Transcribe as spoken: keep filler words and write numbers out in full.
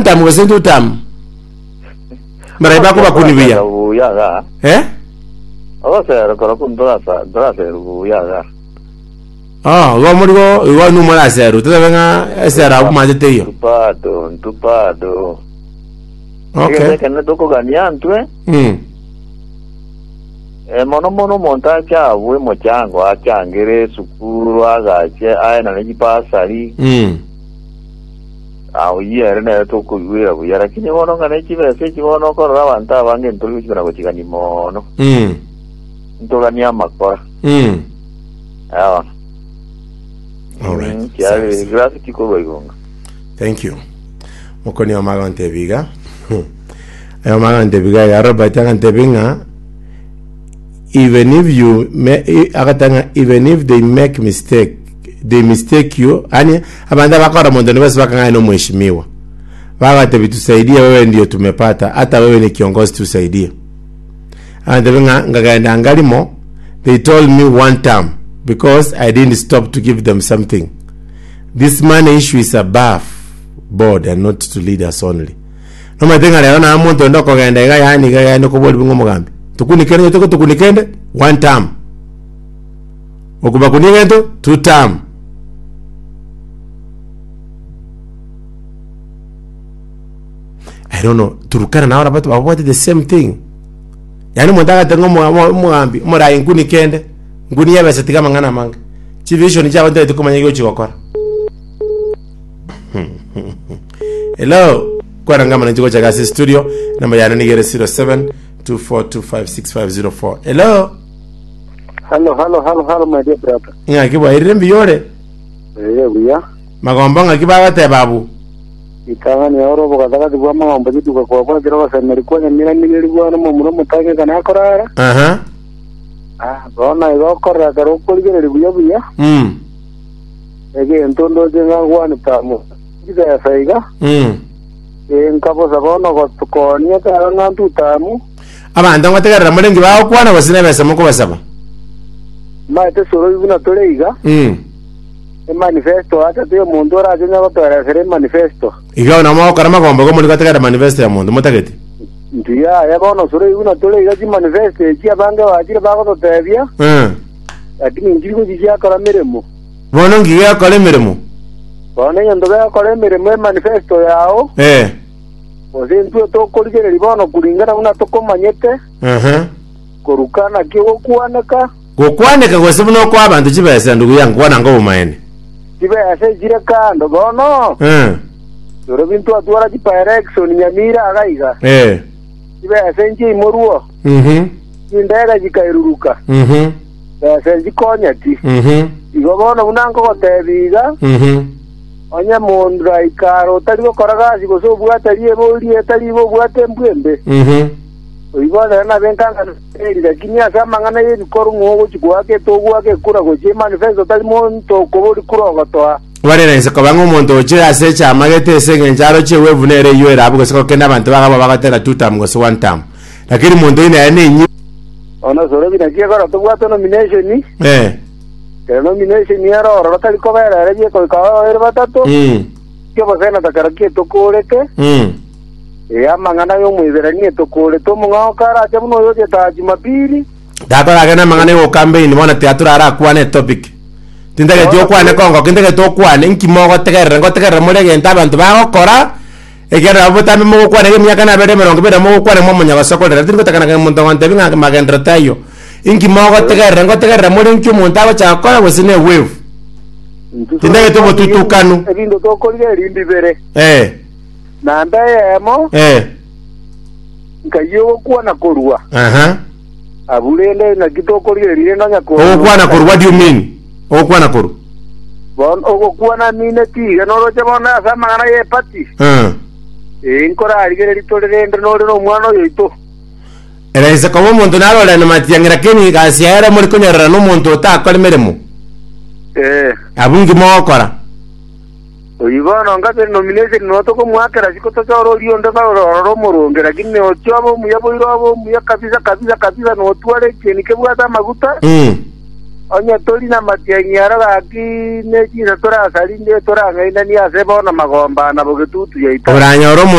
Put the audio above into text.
term go two term. Mara ba ko ba kunibia. Eh? Oh, sir, ko ko ndo asa, ndo asa ya ga. Ah, go mo go, go no mara zero. Tata venga esera bu maje teyo. Tupado, tupado. Okay. Ke ne toko ganiantu eh? Mm. E mono mono monta cha we mo chango achangere sukuru aga che ai na ni pasari. Mm. Ah, yere ne toko we abu yara kini mono ngane chi be se chi mono ko rawanta bange ntulu chi na ko chikani mono. Mm. Ntoga ni amakora. Mm. Ah. All right. Mm, chiaro, grazie ti ko igonga. Thank you. Mokoni wa magante biga. Ayo magante biga ya roba tangante binga. Even if you akatanga even if they make mistake, they mistake you. Ani abanda bakora mondo ni basi bakanga no mheshimiwa. Baba tabitusaidia wewe ndio tumepata, hata wewe ni kiongozi tusaidia. And binga ngagaenda angalimo, they told me one time because I didn't stop to give them something. This money issue is above board and not to leaders only. No matenga leo na muntu ndoko genda ga yani ga yani ko bodi bingo mugambi. Tukunikende toko tukunikende one time. Okuba kunikendo two time. I don't know. Turukana na ora batu about the same thing. Yani mundaka tengo mugambi mura inkunikende. Nguni yabe setika mangana manga. Chivision cha wanda tukumanya yo chikokora. Hello. Kwa ngama na chiko cha Gasi studio namba yana ni gere zero seven two four two five six five zero four. Hello. Hello, hello, hello, hello, my dear brother. Nga kiba irembi yore. Eh, buya. Magomba nga kiba bate babu. Ikanga ni oro boka daga dibwa mambo bitu kwa kwa kwa diro sa meriko ni mira ni lirwa no mumu mutage kana korara. Aha. Ah, bona igo korra karo kolgere buya buya. Mm. Ege entondo jenga wani tamu. Ida ya saiga. Mm. En kapo sabono ko ko ni ka ngantu tamu. Aba ndonga tegera mulengi bawo kwana wasine besa muko basaba. Ma te soro ibuna toleiga. Mm. E manifesto ata te mundo ra jenga ko tara sere manifesto. Iga na mawo karama gomba ko mulika tegera manifesto ya mundo mutageti. Ndia ya bono soro ibuna toleiga ji manifesto ji abanga wajira bago to tebia. Mm. Ati ngiri ko ji akara meremo. Bono ngi ya kole miremo. Bono yondo ba kole meremo manifesto yao. Eh. Ozentu to kolgere libono kulingana una to komanyete. Aha. Korukana kiwo kuanaka. Gokwaneka gwesebu no kwa abantu kibese ndugu yangu wana ngo umaene. Kibese jire kando bono. Eh. Dore bintu atwara ji direction nyamira agaiga. Eh. Kibese nji moruo. Mhm. Indega jikairuruka. Mhm. Bese jikonyati. Mhm. Igo bono unango gotebiga. Mhm. Onya mondra ikaro tarigo koragazi goso bwatari ebori etari bo bwate mbwembe. Mhm. Oibona na benkanga eri lakini asama ngana yeri koru ngogo chikwake togwake kura goje manifesto tali monto kobori kura gotoa. Warera nse kabango monto che asecha magete senge njaro che wevunere yoera abugo siko kenda abantu bagaba bagatera two time goso one time. Lakini monto ine ane nyi. Ona soro bina kia kora togwate nomination ni. Eh. Ke nomination ni ara ora tali kobera era je ko kawa era batato. Mm. Ke basena takarakie tokoreke. Mm. Ya mangana yo mwizera ni tokore to mungao kara che muno yo ta Jumapili. Dato la gana mangane wo campaign mona teatro ara kwane topic. Tindage jo kwane kongo kindage to kwane nki mogo tegere ngo tegere mole genta bantu ba okora. Egera abuta me mogo kwane ge myaka na bere merongo bere mogo kwane mo munya basoko re tingo takana ga muntu ngante binga magendra tayo. Inki mogo tegere ngo tegere mole nki muntu aba cha kora wesine wave. Tindage to botutu kanu. Erindo to kolge rindi bere. Eh. Nanda yemo. Eh. Nkayo kuana korua. Aha. Abulele na kitoko lile no nyako. O kuana koru, what do you mean? O kuana koru. Bon o kuana mine ti, no ro chama na sama na ye pati. Eh. E inkora aligere litole rende no no mwana yo ito. Era ese como monto na rola na matiangira kini ka siara muri kunyara no monto ta kwa meremo. Eh. Abungi mo kora. Oibano ngate nomination no to ko mwakera siko to choro lionda ka ro moronge lakini o chobo muyabo irobo muya kabisa kabisa kabisa no tuare keni ke bwata maguta. Mm. Onya tori na matianyara gaki ne chi tora sali ne tora ngaina ni ase bona magomba na bogetutu ya ita. Oranya oro